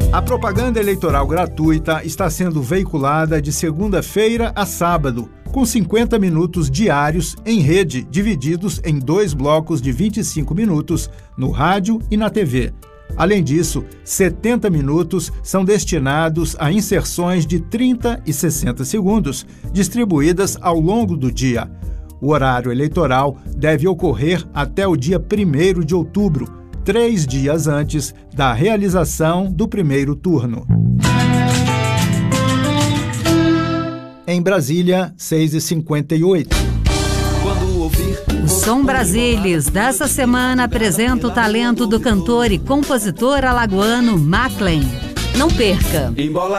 A propaganda eleitoral gratuita está sendo veiculada de segunda-feira a sábado, com 50 minutos diários em rede, divididos em 2 blocos de 25 minutos no rádio e na TV. Além disso, 70 minutos são destinados a inserções de 30 e 60 segundos, distribuídas ao longo do dia. O horário eleitoral deve ocorrer até o dia 1º de outubro, 3 dias antes da realização do primeiro turno. Em Brasília, 6h58. O Som Brasilis dessa semana apresenta o talento do cantor e compositor alagoano Maclen. Não perca!